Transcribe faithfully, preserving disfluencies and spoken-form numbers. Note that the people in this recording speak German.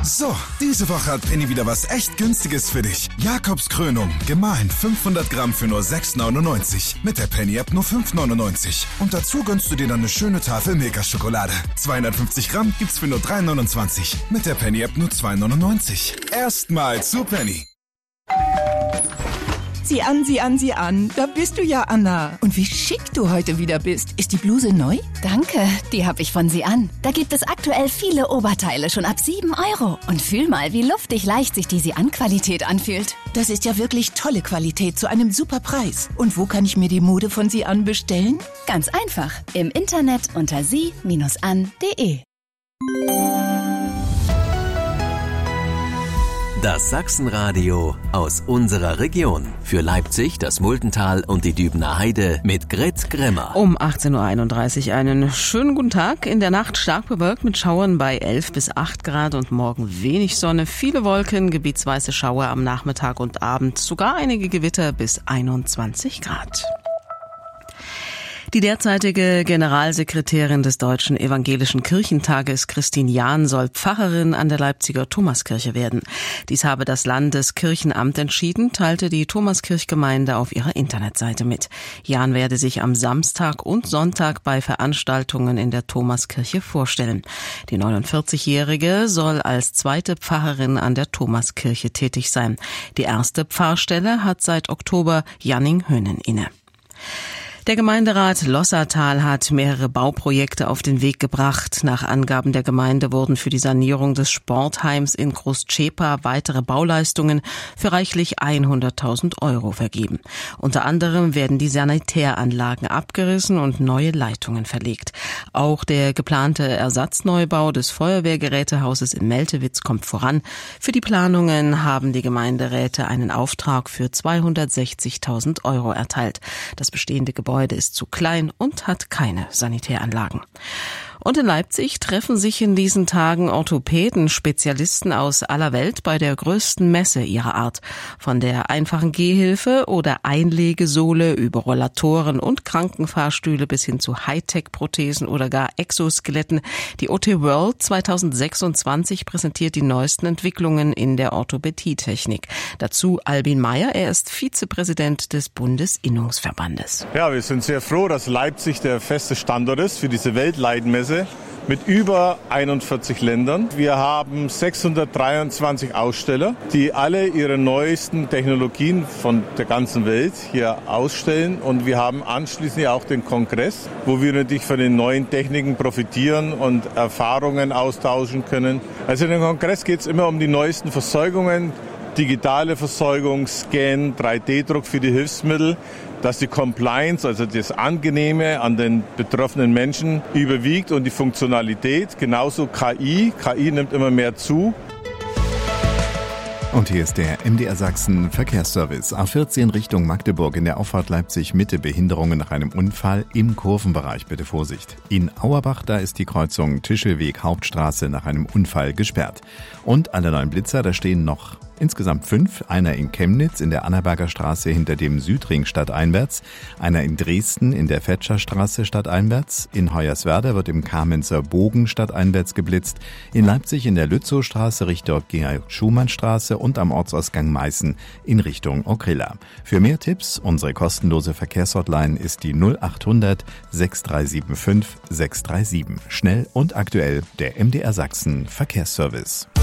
So, diese Woche hat Penny wieder was echt Günstiges für dich. Jakobs Krönung, gemahlen fünfhundert Gramm für nur sechs neunundneunzig. Mit der Penny-App nur fünf neunundneunzig. Und dazu gönnst du dir dann eine schöne Tafel Milka-Schokolade. zweihundertfünfzig Gramm gibt's für nur drei neunundzwanzig. Mit der Penny-App nur zwei neunundneunzig. Erstmal zu Penny. Sieh an, sieh an, sieh an. Da bist du ja, Anna. Und wie schick du heute wieder bist. Ist die Bluse neu? Danke, die habe ich von Sie an. Da gibt es aktuell viele Oberteile schon ab sieben Euro. Und fühl mal, wie luftig leicht sich die Sie-an-Qualität anfühlt. Das ist ja wirklich tolle Qualität zu einem super Preis. Und wo kann ich mir die Mode von Sie an bestellen? Ganz einfach. Im Internet unter sie Bindestrich an Punkt de. Das Sachsenradio aus unserer Region. Für Leipzig, das Multental und die Dübener Heide mit Grit Grimmer. Um achtzehn Uhr einunddreißig einen schönen guten Tag. In der Nacht stark bewölkt mit Schauern bei elf bis acht Grad und morgen wenig Sonne, viele Wolken, gebietsweise Schauer am Nachmittag und Abend, sogar einige Gewitter bis einundzwanzig Grad. Die derzeitige Generalsekretärin des Deutschen Evangelischen Kirchentages, Christine Jahn, soll Pfarrerin an der Leipziger Thomaskirche werden. Dies habe das Landeskirchenamt entschieden, teilte die Thomaskirchgemeinde auf ihrer Internetseite mit. Jahn werde sich am Samstag und Sonntag bei Veranstaltungen in der Thomaskirche vorstellen. Die neunundvierzigjährige soll als zweite Pfarrerin an der Thomaskirche tätig sein. Die erste Pfarrstelle hat seit Oktober Janning Höhnen inne. Der Gemeinderat Lossatal hat mehrere Bauprojekte auf den Weg gebracht. Nach Angaben der Gemeinde wurden für die Sanierung des Sportheims in Großcepa weitere Bauleistungen für reichlich hunderttausend Euro vergeben. Unter anderem werden die Sanitäranlagen abgerissen und neue Leitungen verlegt. Auch der geplante Ersatzneubau des Feuerwehrgerätehauses in Meltewitz kommt voran. Für die Planungen haben die Gemeinderäte einen Auftrag für zweihundertsechzigtausend Euro erteilt. Das bestehende Gebäude Gebäude ist zu klein und hat keine Sanitäranlagen. Und in Leipzig treffen sich in diesen Tagen Orthopäden, Spezialisten aus aller Welt bei der größten Messe ihrer Art. Von der einfachen Gehhilfe oder Einlegesohle über Rollatoren und Krankenfahrstühle bis hin zu Hightech-Prothesen oder gar Exoskeletten. Die O T World zweitausendsechsundzwanzig präsentiert die neuesten Entwicklungen in der Orthopädietechnik. Dazu Albin Meyer, er ist Vizepräsident des Bundesinnungsverbandes. Ja, wir sind sehr froh, dass Leipzig der feste Standort ist für diese Weltleidenmesse mit über einundvierzig Ländern. Wir haben sechshundertdreiundzwanzig Aussteller, die alle ihre neuesten Technologien von der ganzen Welt hier ausstellen. Und wir haben anschließend ja auch den Kongress, wo wir natürlich von den neuen Techniken profitieren und Erfahrungen austauschen können. Also in dem Kongress geht es immer um die neuesten Versorgungen, digitale Versorgung, Scan, drei D Druck für die Hilfsmittel, dass die Compliance, also das Angenehme an den betroffenen Menschen überwiegt und die Funktionalität, genauso K I. K I nimmt immer mehr zu. Und hier ist der M D R Sachsen Verkehrsservice. A vierzehn Richtung Magdeburg in der Auffahrt Leipzig Mitte Behinderungen nach einem Unfall im Kurvenbereich. Bitte Vorsicht. In Auerbach, da ist die Kreuzung Tischelweg Hauptstraße nach einem Unfall gesperrt. Und alle neuen Blitzer, da stehen noch insgesamt fünf. Einer in Chemnitz in der Annaberger Straße hinter dem Südring stadteinwärts. Einer in Dresden in der Fetscherstraße stadteinwärts. In Hoyerswerda wird im Kamenzer Bogen stadteinwärts geblitzt. In Leipzig in der Lützowstraße Richtung Georg-Schumann-Straße und am Ortsausgang Meißen in Richtung Okrilla. Für mehr Tipps, unsere kostenlose Verkehrshotline ist die null achthundert sechs drei sieben fünf sechs drei sieben. Schnell und aktuell der M D R Sachsen Verkehrsservice.